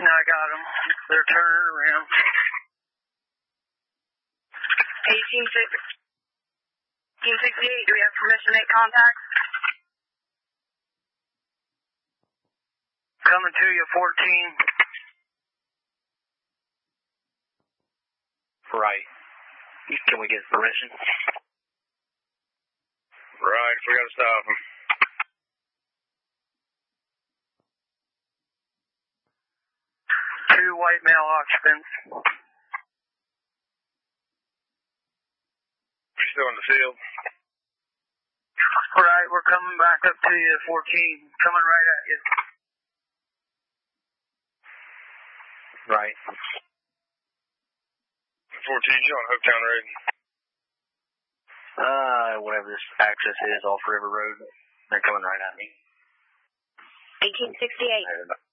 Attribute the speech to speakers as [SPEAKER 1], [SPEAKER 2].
[SPEAKER 1] Now I got them. They're turning around.
[SPEAKER 2] 1868, do we have permission to make contact?
[SPEAKER 1] Coming to you, 14.
[SPEAKER 3] Right. Can we get permission?
[SPEAKER 4] Right, we gotta stop them.
[SPEAKER 1] Two white male occupants.
[SPEAKER 4] You still in the field?
[SPEAKER 1] Right, we're coming back up to you, 14. Coming right at you.
[SPEAKER 3] Right.
[SPEAKER 4] 14, you on Hooktown Road?
[SPEAKER 3] Whatever this access is off River Road. They're coming right at me.
[SPEAKER 2] 1868.